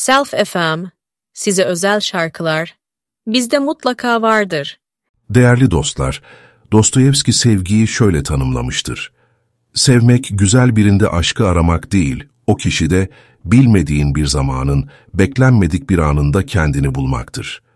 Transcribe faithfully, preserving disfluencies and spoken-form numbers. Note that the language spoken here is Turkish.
Self F M, size özel şarkılar, bizde mutlaka vardır. Değerli dostlar, Dostoyevski sevgiyi şöyle tanımlamıştır. Sevmek, güzel birinde aşkı aramak değil, o kişide bilmediğin bir zamanın, beklenmedik bir anında kendini bulmaktır.